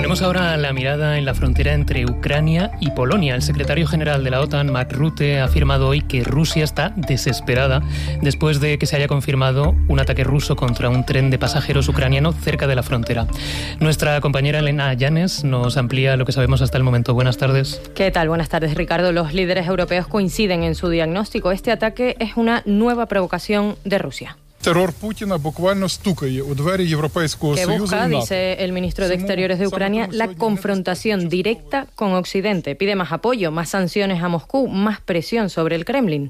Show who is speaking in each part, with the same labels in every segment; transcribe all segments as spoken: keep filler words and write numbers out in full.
Speaker 1: Ponemos ahora la mirada en la frontera entre Ucrania y Polonia. El secretario general de la OTAN, Mark Rutte, ha afirmado hoy que Rusia está desesperada después de que se haya confirmado un ataque ruso contra un tren de pasajeros ucraniano cerca de la frontera. Nuestra compañera Elena Llanes nos amplía lo que sabemos hasta el momento. Buenas tardes.
Speaker 2: ¿Qué tal? Buenas tardes, Ricardo. Los líderes europeos coinciden en su diagnóstico. Este ataque es una nueva provocación de Rusia.
Speaker 3: Terror Putina bukvalno стукає у двері Європейського Союзу.
Speaker 2: Que busca, dice el ministro de Exteriores de Ucrania, la confrontación directa con Occidente. Pide más apoyo, más sanciones a Moscú, más presión sobre el Kremlin.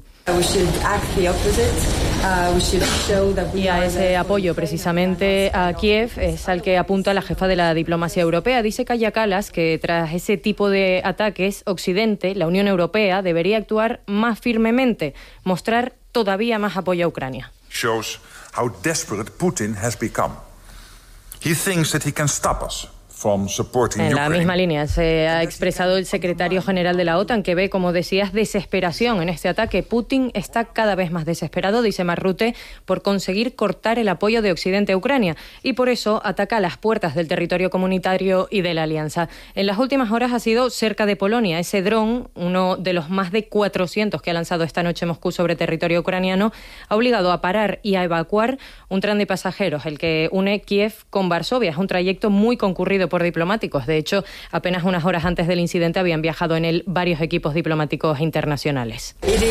Speaker 2: Y a ese apoyo precisamente a Kiev es al que apunta la jefa de la diplomacia europea. Dice Kaja Kallas que tras ese tipo de ataques, Occidente, la Unión Europea, debería actuar más firmemente, mostrar todavía más apoyo a Ucrania.
Speaker 4: Shows how desperate Putin has become. He thinks that he can stop us from supporting
Speaker 2: En
Speaker 4: Ukraine.
Speaker 2: la misma línea se ha expresado el secretario general de la OTAN, que ve, como decías, desesperación en este ataque. Putin está cada vez más desesperado, dice Mark Rutte, por conseguir cortar el apoyo de Occidente a Ucrania y por eso ataca las puertas del territorio comunitario y de la alianza. En las últimas horas ha sido cerca de Polonia. Ese dron, uno de los más de cuatrocientos que ha lanzado esta noche Moscú sobre territorio ucraniano, ha obligado a parar y a evacuar un tren de pasajeros, el que une Kiev con Varsovia. Es un trayecto muy concurrido por diplomáticos. De hecho, apenas unas horas antes del incidente habían viajado en él varios equipos diplomáticos internacionales.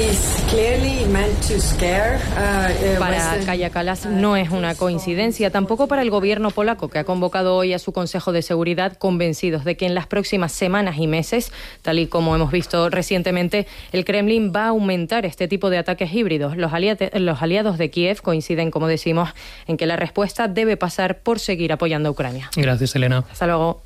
Speaker 2: Para Kaja Kallas no es una coincidencia, tampoco para el gobierno polaco, que ha convocado hoy a su Consejo de Seguridad, convencidos de que en las próximas semanas y meses, tal y como hemos visto recientemente, el Kremlin va a aumentar este tipo de ataques híbridos. Los, aliate, los aliados de Kiev coinciden, como decimos, en que la respuesta debe pasar por seguir apoyando a Ucrania.
Speaker 1: Gracias, Elena.
Speaker 2: Hasta luego.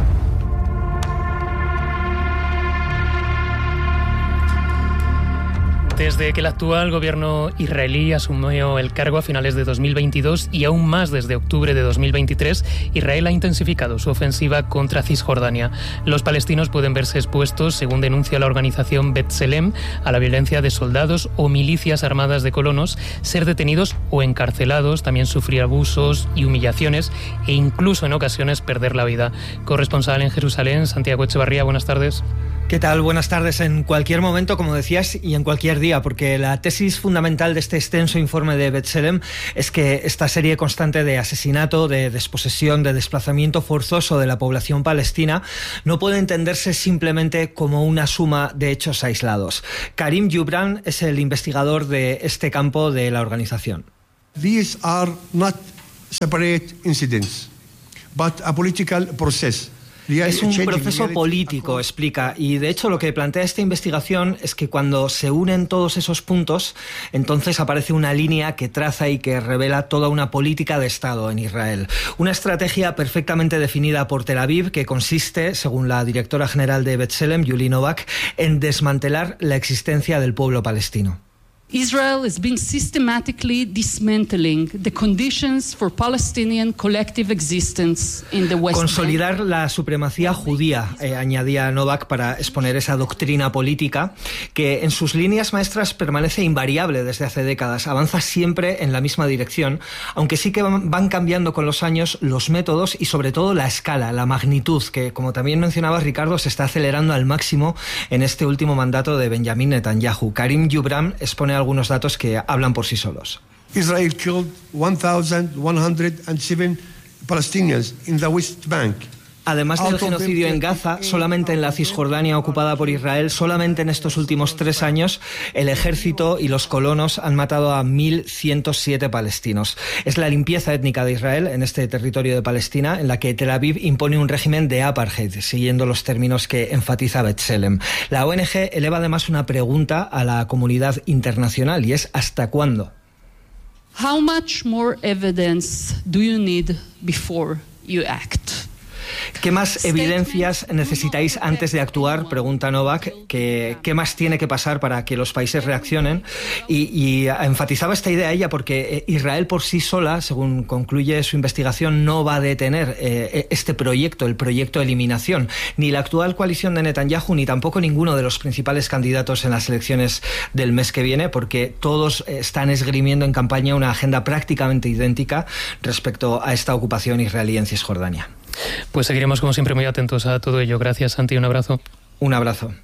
Speaker 1: Desde que el actual gobierno israelí asumió el cargo a finales de dos mil veintidós y aún más desde octubre de dos mil veintitrés, Israel ha intensificado su ofensiva contra Cisjordania. Los palestinos pueden verse expuestos, según denuncia la organización B'Tselem, a la violencia de soldados o milicias armadas de colonos, ser detenidos o encarcelados, también sufrir abusos y humillaciones e incluso en ocasiones perder la vida. Corresponsal en Jerusalén, Santiago Echevarría, buenas tardes.
Speaker 5: ¿Qué tal? Buenas tardes. En cualquier momento, como decías, y en cualquier día, porque la tesis fundamental de este extenso informe de B'Tselem es que esta serie constante de asesinato, de desposesión, de desplazamiento forzoso de la población palestina no puede entenderse simplemente como una suma de hechos aislados. Karim Youbran es el investigador de este campo de la organización.
Speaker 6: These are not separate incidents, but a political process.
Speaker 5: Es un proceso político, explica, y de hecho lo que plantea esta investigación es que cuando se unen todos esos puntos, entonces aparece una línea que traza y que revela toda una política de Estado en Israel. Una estrategia perfectamente definida por Tel Aviv que consiste, según la directora general de B'Tselem, Yulie Novak, en desmantelar la existencia del pueblo palestino.
Speaker 7: Israel has been systematically dismantling the conditions for Palestinian collective existence in the West Bank.
Speaker 5: Consolidar la supremacía judía, eh, añadía Novak para exponer esa doctrina política que en sus líneas maestras permanece invariable desde hace décadas, avanza siempre en la misma dirección, aunque sí que van cambiando con los años los métodos y sobre todo la escala, la magnitud, que como también mencionaba Ricardo, se está acelerando al máximo en este último mandato de Benjamin Netanyahu. Karim Youbran expone algunos datos que hablan por sí solos.
Speaker 6: Israel killed one thousand one hundred seven Palestinians in the West Bank.
Speaker 5: Además del genocidio en Gaza, solamente en la Cisjordania ocupada por Israel, solamente en estos últimos tres años, el ejército y los colonos han matado a mil ciento siete palestinos. Es la limpieza étnica de Israel en este territorio de Palestina, en la que Tel Aviv impone un régimen de apartheid, siguiendo los términos que enfatiza B'Tselem. La O N G eleva además una pregunta a la comunidad internacional, y es ¿hasta cuándo?
Speaker 7: How much more evidence do you need before you act?
Speaker 5: ¿Qué más evidencias necesitáis antes de actuar?, pregunta Novak. ¿Qué, qué más tiene que pasar para que los países reaccionen? Y, y enfatizaba esta idea ella porque Israel por sí sola, según concluye su investigación, no va a detener eh, este proyecto, el proyecto de eliminación. Ni la actual coalición de Netanyahu, ni tampoco ninguno de los principales candidatos en las elecciones del mes que viene, porque todos están esgrimiendo en campaña una agenda prácticamente idéntica respecto a esta ocupación israelí en Cisjordania.
Speaker 1: Pues seguiremos como siempre muy atentos a todo ello. Gracias, Santi, un abrazo.
Speaker 5: Un abrazo.